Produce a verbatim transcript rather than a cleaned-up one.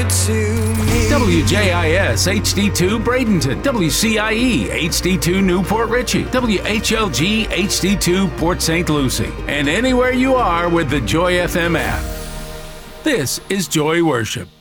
to me. W J I S H D two Bradenton, W C I E H D two Newport Richey, W H L G H D two Port Saint Lucie, and anywhere you are with the Joy F M app. This is Joy Worship.